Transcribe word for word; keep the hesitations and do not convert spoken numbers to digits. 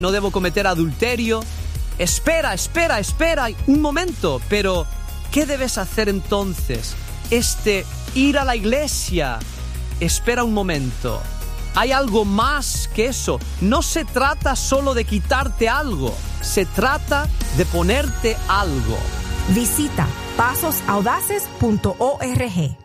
no debo cometer adulterio. Espera, espera, espera, un momento. Pero, ¿qué debes hacer entonces? Este, ir a la iglesia. Espera un momento. Hay algo más que eso. No se trata solo de quitarte algo. Se trata de ponerte algo. Visita pasos audaces punto org.